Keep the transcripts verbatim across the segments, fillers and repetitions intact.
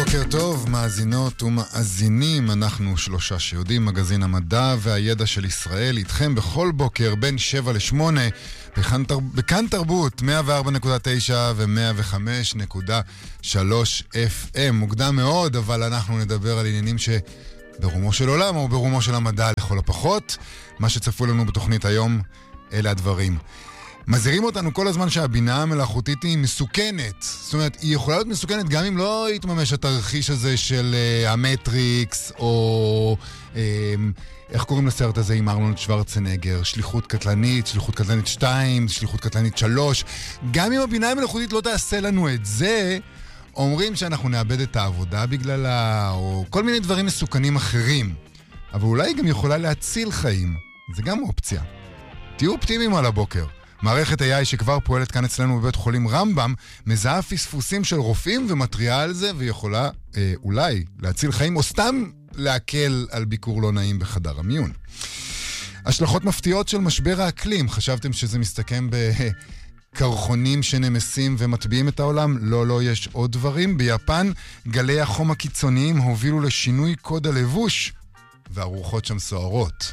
בוקר טוב, מאזינות ומאזינים, אנחנו שלושה שיודעים, מגזין המדע והידע של ישראל, איתכם בכל בוקר בין שבע לשמונה, בכאן, תר... בכאן תרבות, מאה וארבע נקודה תשע ו-מאה וחמש נקודה שלוש אף אם. מוקדם מאוד, אבל אנחנו נדבר על עניינים שברומו של עולם או ברומו של המדע לכל הפחות. מה שצפו לנו בתוכנית היום, אלה הדברים. מזהירים אותנו כל הזמן שהבינה המלאכותית היא מסוכנת. זאת אומרת, היא יכולה להיות מסוכנת גם אם לא יתממש התרחיש הזה של uh, המטריקס, או uh, איך קוראים לסרט הזה עם ארנולד שוורצנגר, שליחות קטלנית, שליחות קטלנית שתיים, שליחות קטלנית שלוש. גם אם הבינה המלאכותית לא תעשה לנו את זה, אומרים שאנחנו נאבד את העבודה בגללה, או כל מיני דברים מסוכנים אחרים. אבל אולי היא גם יכולה להציל חיים. זה גם אופציה. תהיו אופטימיים על הבוקר. מערכת איי איי שכבר פועלת כאן אצלנו בבית חולים רמב"ם, מזהה פספוסים של רופאים ומטריעה על זה, ויכולה אה, אולי להציל חיים, או סתם להקל על ביקור לא נעים בחדר המיון. השלכות מפתיעות של משבר האקלים, חשבתם שזה מסתכם בקרחונים שנמסים ומטביעים את העולם? לא, לא, יש עוד דברים. ביפן, גלי החום הקיצוניים הובילו לשינוי קוד הלבוש, והרוחות שם סוערות.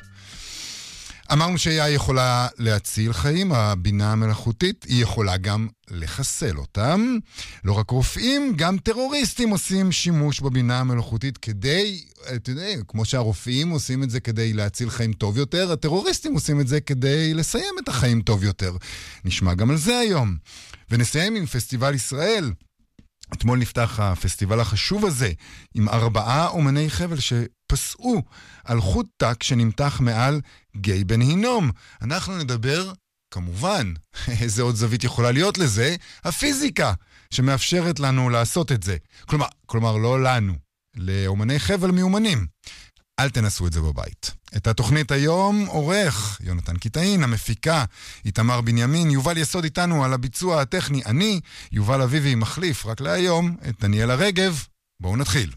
אמרנו ש-איי איי יכולה להציל חיים, הבינה המלאכותית, היא יכולה גם לחסל אותם. לא רק רופאים, גם טרוריסטים עושים שימוש בבינה המלאכותית כדי, אתה יודע, כמו שהרופאים עושים את זה כדי להציל חיים טוב יותר, הטרוריסטים עושים את זה כדי לסיים את החיים טוב יותר. נשמע גם על זה היום. ונסיים עם פסטיבל ישראל. אתמול נפתח הפסטיבל החשוב הזה עם ארבעה אומני חבל שפסעו על חוט טק שנמתח מעל גיא בן הינום. אנחנו נדבר, כמובן, איזה עוד זווית יכולה להיות לזה, הפיזיקה שמאפשרת לנו לעשות את זה. כלומר, כלומר לא לנו, לאומני חבל מיומנים. אל תנסו את זה בבית. את התוכנית היום עורך יונתן קיטאין, המפיקה איתמר בנימין, יובל יסוד איתנו על הביצוע הטכני. אני, יובל אביבי, מחליף רק להיום את דניאל הרגב. בואו נתחיל.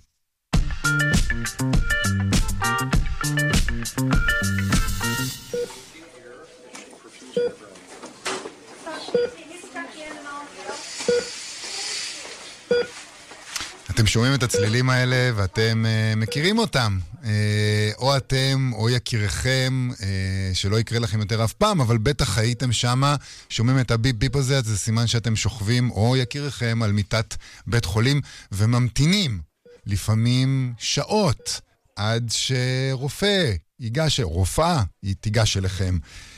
אתם שומעים את הצלילים האלה ואתם uh, מכירים אותם. Uh, או אתם או יקירכם, uh, שלא יקרה לכם יותר אף פעם, אבל בטח הייתם שמה, שומעים את הביפ ביפ הזה, זה סימן שאתם שוכבים או יקירכם על מיטת בית חולים וממתינים לפעמים שעות עד שרופא ייגש, רופאה היא תיגש אליכם.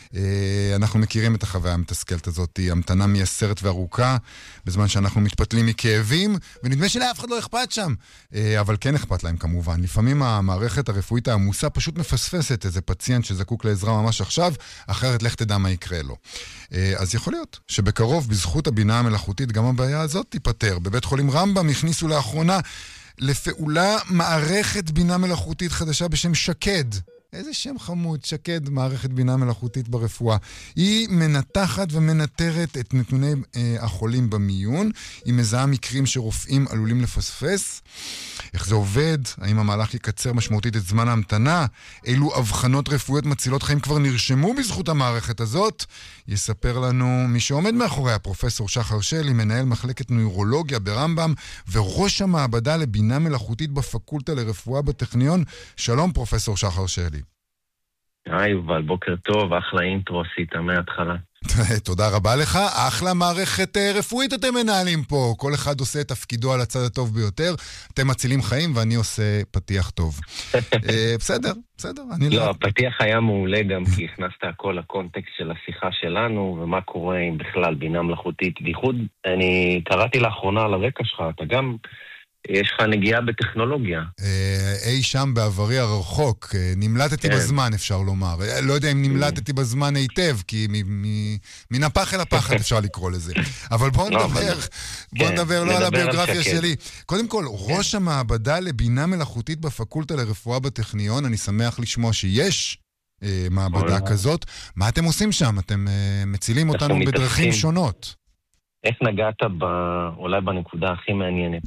אנחנו מכירים את החוויה המתסכלת הזאת, היא המתנה מייסרת וארוכה, בזמן שאנחנו מתפתלים מכאבים, ונדמה שלאף אחד לא אכפת שם. אבל כן אכפת להם כמובן. לפעמים המערכת הרפואית העמוסה פשוט מפספסת איזה פציינט שזקוק לעזרה ממש עכשיו, אחרת לך תדע מה יקרה לו. אז יכול להיות שבקרוב, בזכות הבינה המלאכותית, גם הבעיה הזאת תיפטר. בבית חולים רמב"ם הכניסו לאחרונה לפעולה מערכת בינה מלאכותית חדשה בשם שקד. איזה שם חמוד, שקד, מערכת בינה מלאכותית ברפואה. היא מנתחת ומנטרת את נתוני אה, החולים במיון, היא מזהה מקרים שרופאים עלולים לפספס. איך זה עובד? האם המהלך יקצר משמעותית את זמן ההמתנה? אילו הבחנות רפואיות מצילות חיים כבר נרשמו בזכות המערכת הזאת? יספר לנו מי שעומד מאחוריה, פרופסור שחר שלי, מנהל מחלקת נוירולוגיה ברמב"ם, וראש המעבדה לבינה מלאכותית בפקולטה לרפואה בטכניון. שלום פרופסור שחר שלי. היי יובל, בוקר טוב, אחלה אינטרו עשית מההתחלה. תודה רבה לך, אחלה מערכת רפואית אתם מנהלים פה, כל אחד עושה את תפקידו על הצד הטוב ביותר, אתם מצילים חיים ואני עושה פתיח טוב. בסדר, בסדר. לא, הפתיח היה מעולה גם כי הכנסת הכל לקונטקסט של השיחה שלנו, ומה קורה עם בכלל בינה מלאכותית. בייחוד, אני קראתי לאחרונה על הרקע שלך, אתה גם... יש לך נגיעה בטכנולוגיה. אי שם בעברי הרחוק, נמלטתי בזמן אפשר לומר. לא יודע אם נמלטתי בזמן היטב, כי מן הפח אל הפחד אפשר לקרוא לזה. אבל בואו נדבר, בואו נדבר לא על הביוגרפיה שלי. קודם כל, ראש המעבדה לבינה מלאכותית בפקולטה לרפואה בטכניון, אני שמח לשמוע שיש מעבדה כזאת. מה אתם עושים שם? אתם מצילים אותנו בדרכים שונות. איך נגעת אולי בנקודה הכי מעניינת?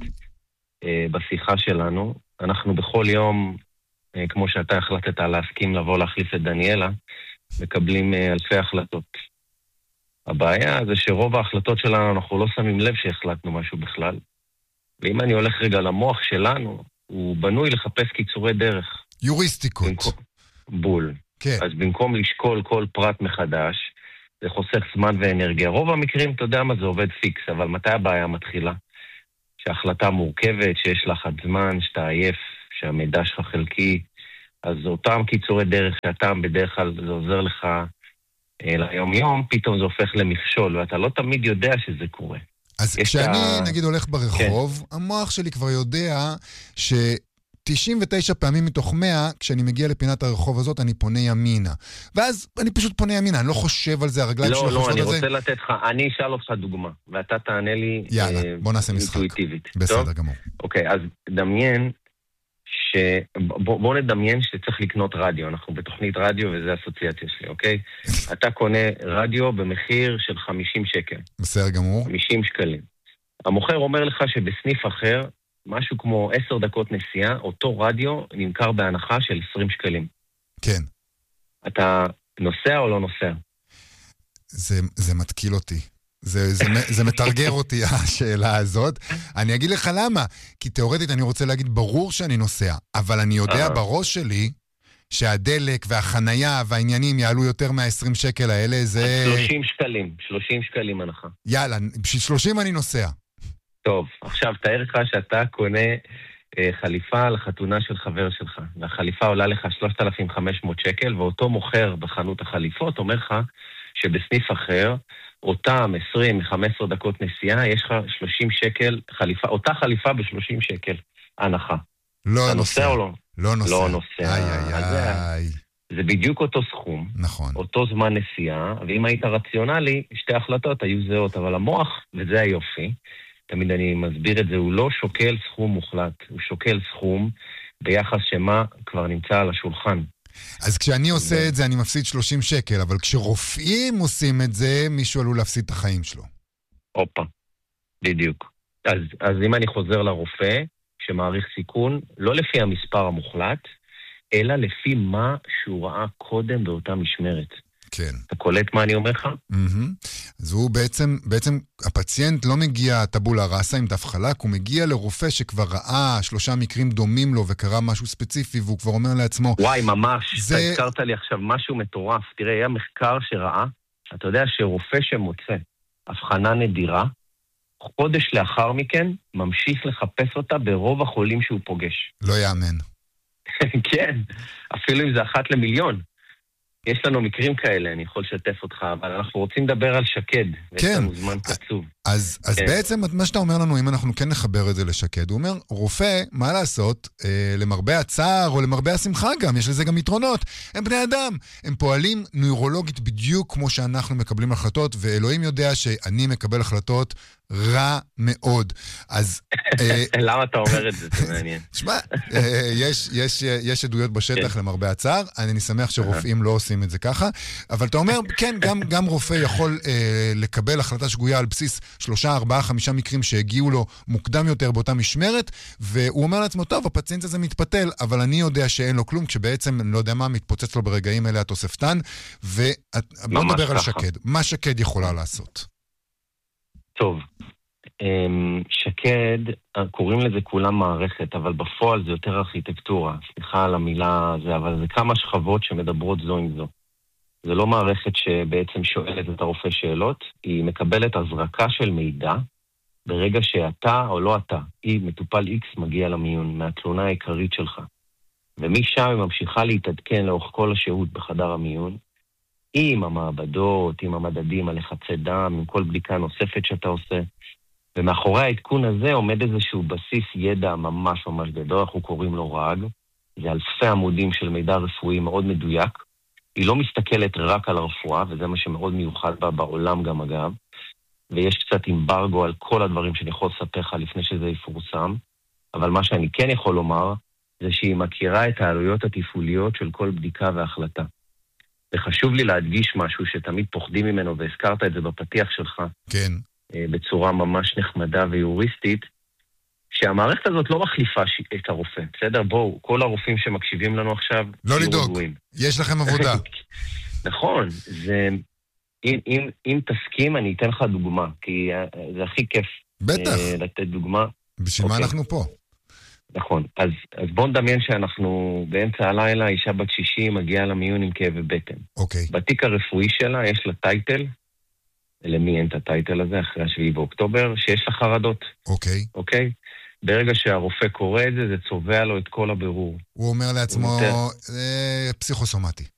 בשיחה שלנו, אנחנו בכל יום, כמו שאתה החלטת להסכים לבוא להחליף את דניאלה, מקבלים אלפי החלטות. הבעיה זה שרוב ההחלטות שלנו אנחנו לא שמים לב שהחלטנו משהו בכלל, ואם אני הולך רגע למוח שלנו, הוא בנוי לחפש קיצורי דרך. יוריסטיקות. במקום, בול. כן. אז במקום לשקול כל פרט מחדש, זה חוסך זמן ואנרגיה. רוב המקרים, אתה יודע מה, זה עובד פיקס, אבל מתי הבעיה מתחילה? שההחלטה מורכבת, שיש לחץ זמן, שאתה עייף, שהמידע שלך חלקי, אז אותם קיצורי דרך שאתה בדרך כלל זה עוזר לך אה, ליום יום, פתאום זה הופך למכשול, ואתה לא תמיד יודע שזה קורה. אז כשאני ה... נגיד הולך ברחוב, כן. המוח שלי כבר יודע ש... תשעים ותשע פעמים מתוך מאה, כשאני מגיע לפינת הרחוב הזאת, אני פונה ימינה. ואז אני פשוט פונה ימינה, אני לא חושב על זה, הרגליים לא, שלי לא, חושבות אני על זה. רוצה לתת לך, אני אשאל אותך דוגמה, ואתה תענה לי יאללה, אה, בוא נעשה משחק. אינטואיטיבית. בסדר טוב? גמור. אוקיי, אז דמיין, ש... בוא, בוא נדמיין שצריך לקנות רדיו, אנחנו בתוכנית רדיו וזה האסוציאציה שלי, אוקיי? אתה קונה רדיו במחיר של חמישים שקל. בסדר גמור. חמישים שקלים. המוכר אומר לך שבסניף אחר, משהו כמו עשר דקות נסיעה, אותו רדיו נמכר בהנחה של עשרים שקלים. כן. אתה נוסע או לא נוסע? זה, זה מתקיל אותי. זה, זה, זה מתרגר אותי, השאלה הזאת. אני אגיד לך למה. כי תיאורטית אני רוצה להגיד, ברור שאני נוסע, אבל אני יודע בראש שלי, שהדלק והחנייה והעניינים יעלו יותר מה-עשרים שקל האלה, זה... שלושים שקלים, שלושים שקלים הנחה. יאללה, בשביל שלושים אני נוסע. טוב, עכשיו תאר לך שאתה קונה אה, חליפה לחתונה של חבר שלך, והחליפה עולה לך שלושת אלפים וחמש מאות שקל, ואותו מוכר בחנות החליפות אומר לך שבסניף אחר, אותם עשרים חמש עשרה דקות נסיעה, יש לך שלושים שקל חליפה, אותה חליפה ב-שלושים שקל הנחה. לא אתה נוסע. נוסע או לא? לא נוסע. לא נוסע. איי, איי, איי. זה בדיוק אותו סכום. נכון. אותו זמן נסיעה, ואם היית רציונלי, שתי החלטות היו זהות, אבל המוח, וזה היופי, תמיד אני מסביר את זה, הוא לא שוקל סכום מוחלט, הוא שוקל סכום ביחס שמה כבר נמצא על השולחן. אז כשאני עושה את זה אני מפסיד שלושים שקל, אבל כשרופאים עושים את זה, מישהו עלול להפסיד את החיים שלו. אופה, בדיוק. אז, אז אם אני חוזר לרופא, שמעריך סיכון, לא לפי המספר המוחלט, אלא לפי מה שהוא ראה קודם באותה משמרת. כן. אתה קולט מה אני אומר לך? Mm-hmm. אז הוא בעצם, בעצם הפציינט לא מגיע טבולה ראסה עם דף חלק, הוא מגיע לרופא שכבר ראה שלושה מקרים דומים לו וקרה משהו ספציפי, והוא כבר אומר לעצמו... וואי, ממש, זה... אתה הזכרת לי עכשיו משהו מטורף. תראה, היה מחקר שראה, אתה יודע שרופא שמוצא הבחנה נדירה, חודש לאחר מכן ממשיך לחפש אותה ברוב החולים שהוא פוגש. לא יאמן. כן, אפילו אם זה אחת למיליון. יש לנו מקרים כאלה, אני יכול לשתף אותך, אבל אנחנו רוצים לדבר על שקד. כן. יש לנו זמן קצוב. אז, אז כן. בעצם מה שאתה אומר לנו, אם אנחנו כן נחבר את זה לשקד, הוא אומר, רופא, מה לעשות, אה, למרבה הצער או למרבה השמחה גם, יש לזה גם יתרונות. הם בני אדם, הם פועלים נוירולוגית בדיוק כמו שאנחנו מקבלים החלטות, ואלוהים יודע שאני מקבל החלטות רע מאוד. אז... למה אתה אומר את זה? זה מעניין. תשמע, יש, יש, יש עדויות בשטח למרבה הצער, אני שמח שרופאים לא עושים את זה ככה, אבל אתה אומר, כן, גם, גם רופא יכול לקבל החלטה שגויה על בסיס שלושה, ארבעה, חמישה מקרים שהגיעו לו מוקדם יותר באותה משמרת, והוא אומר לעצמו, טוב, הפציינט הזה מתפתל, אבל אני יודע שאין לו כלום, כשבעצם, אני לא יודע מה, מתפוצץ לו ברגעים אלה התוספתן, ובוא נדבר על שקד. מה שקד יכולה לעשות? טוב, שקד, קוראים לזה כולם מערכת, אבל בפועל זה יותר ארכיטקטורה, סליחה על המילה הזה, אבל זה כמה שכבות שמדברות זו עם זו. זה לא מערכת שבעצם שואלת את הרופא שאלות, היא מקבלת הזרקה של מידע, ברגע שאתה או לא אתה, היא מטופל X מגיע למיון, מהתלונה העיקרית שלך. ומשם היא ממשיכה להתעדכן לאורך כל השהות בחדר המיון, עם המעבדות, עם המדדים, הלחצי דם, עם כל בדיקה נוספת שאתה עושה. ומאחורי העדכון הזה עומד איזשהו בסיס ידע ממש ממש גדול, אנחנו קוראים לו רג. זה אלפי עמודים של מידע רפואי מאוד מדויק. היא לא מסתכלת רק על הרפואה, וזה מה שמאוד מיוחד בה בעולם גם אגב. ויש קצת אמברגו על כל הדברים שאני יכול לספר לך לפני שזה יפורסם. אבל מה שאני כן יכול לומר, זה שהיא מכירה את העלויות התפעוליות של כל בדיקה והחלטה. וחשוב לי להדגיש משהו שתמיד פוחדים ממנו, והזכרת את זה בפתיח שלך. כן. בצורה ממש נחמדה ויוריסטית, שהמערכת הזאת לא מחליפה את הרופא. בסדר? בואו, כל הרופאים שמקשיבים לנו עכשיו... לא לדאוג, יש לכם עבודה. נכון, זה... אם, אם, אם תסכים, אני אתן לך דוגמה, כי זה הכי כיף. בטח. לתת דוגמה. בשביל מה אוקיי. אנחנו פה? נכון. אז, אז בוא נדמיין שאנחנו באמצע הלילה, אישה בת שישים מגיעה למיון עם כאבי בטן. אוקיי. בתיק הרפואי שלה יש לה טייטל, למי אין את הטייטל הזה אחרי השביעי באוקטובר, שיש לה חרדות. אוקיי. אוקיי? ברגע שהרופא קורא את זה, זה צובע לו את כל הבירור. הוא אומר לעצמו, הוא יותר- אה, פסיכוסומטי.